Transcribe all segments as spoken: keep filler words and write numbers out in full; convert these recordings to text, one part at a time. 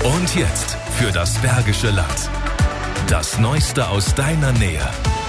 Und jetzt für das Bergische Land. Das Neueste aus deiner Nähe.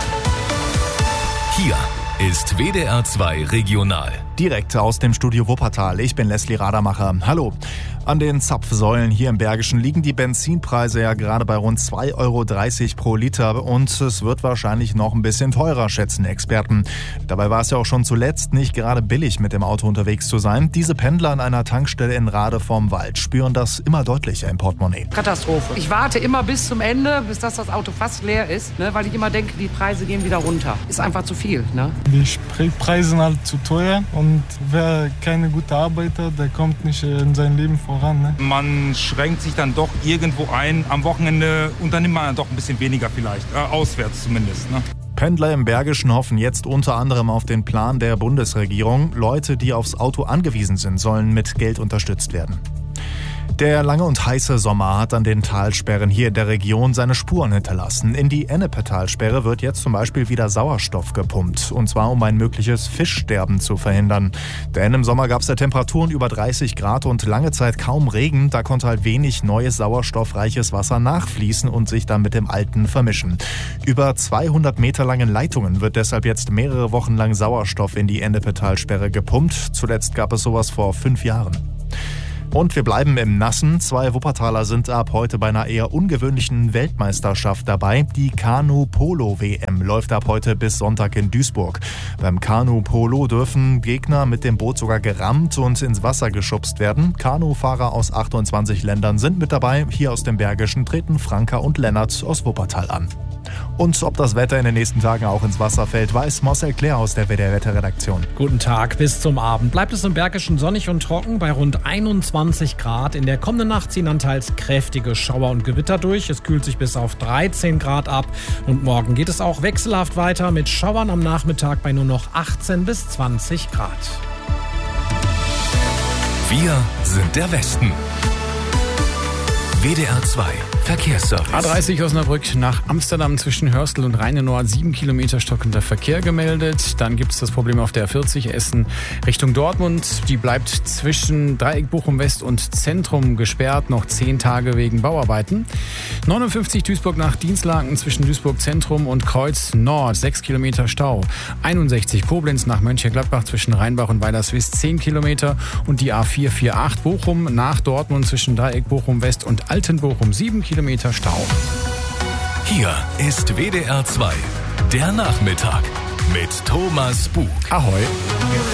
Hier ist W D R zwei Regional. Direkt aus dem Studio Wuppertal. Ich bin Leslie Radermacher. Hallo. An den Zapfsäulen hier im Bergischen liegen die Benzinpreise ja gerade bei rund zwei Euro dreißig pro Liter und es wird wahrscheinlich noch ein bisschen teurer, schätzen Experten. Dabei war es ja auch schon zuletzt nicht gerade billig, mit dem Auto unterwegs zu sein. Diese Pendler an einer Tankstelle in Rade vorm Wald spüren das immer deutlicher im Portemonnaie. Katastrophe. Ich warte immer bis zum Ende, bis das, das Auto fast leer ist, ne, weil ich immer denke, die Preise gehen wieder runter. Ist einfach zu viel. Ne? Die Spritpreise sind halt zu teuer und wer keine gute Arbeiter, der kommt nicht in sein Leben voran. Ne? Man schränkt sich dann doch irgendwo ein. Am Wochenende unternimmt man doch ein bisschen weniger vielleicht, äh, auswärts zumindest. Ne? Pendler im Bergischen hoffen jetzt unter anderem auf den Plan der Bundesregierung. Leute, die aufs Auto angewiesen sind, sollen mit Geld unterstützt werden. Der lange und heiße Sommer hat an den Talsperren hier in der Region seine Spuren hinterlassen. In die Ennepe-Talsperre wird jetzt zum Beispiel wieder Sauerstoff gepumpt. Und zwar, um ein mögliches Fischsterben zu verhindern. Denn im Sommer gab es ja Temperaturen über dreißig Grad und lange Zeit kaum Regen. Da konnte halt wenig neues sauerstoffreiches Wasser nachfließen und sich dann mit dem alten vermischen. Über zweihundert Meter langen Leitungen wird deshalb jetzt mehrere Wochen lang Sauerstoff in die Ennepe-Talsperre gepumpt. Zuletzt gab es sowas vor fünf Jahren. Und wir bleiben im Nassen. Zwei Wuppertaler sind ab heute bei einer eher ungewöhnlichen Weltmeisterschaft dabei. Die Kanu-Polo-W M läuft ab heute bis Sonntag in Duisburg. Beim Kanu-Polo dürfen Gegner mit dem Boot sogar gerammt und ins Wasser geschubst werden. Kanufahrer aus achtundzwanzig Ländern sind mit dabei. Hier aus dem Bergischen treten Franka und Lennart aus Wuppertal an. Und ob das Wetter in den nächsten Tagen auch ins Wasser fällt, weiß Marcel Claire aus der W D R-Wetterredaktion. Guten Tag, bis zum Abend bleibt es im Bergischen sonnig und trocken bei rund einundzwanzig Grad. In der kommenden Nacht ziehen dann teils kräftige Schauer und Gewitter durch. Es kühlt sich bis auf dreizehn Grad ab. Und morgen geht es auch wechselhaft weiter mit Schauern am Nachmittag bei nur noch achtzehn bis zwanzig Grad. Wir sind der Westen. W D R zwei Verkehrsservice. A dreißig Osnabrück nach Amsterdam zwischen Hörstel und Rheinenoord, sieben Kilometer stockender Verkehr gemeldet. Dann gibt es das Problem auf der A vierzig Essen Richtung Dortmund. Die bleibt zwischen Dreieck Bochum West und Zentrum gesperrt, noch zehn Tage wegen Bauarbeiten. neunundfünfzig Duisburg nach Dienstlaken zwischen Duisburg Zentrum und Kreuz Nord, sechs Kilometer Stau. einundsechzig Koblenz nach Mönchengladbach zwischen Rheinbach und Weilerswist, zehn Kilometer. Und die A vier achtzig Bochum nach Dortmund zwischen Dreieck Bochum West und Altenbochum, sieben Kilometer Stau. Hier ist W D R zwei, der Nachmittag mit Thomas Bug. Ahoi.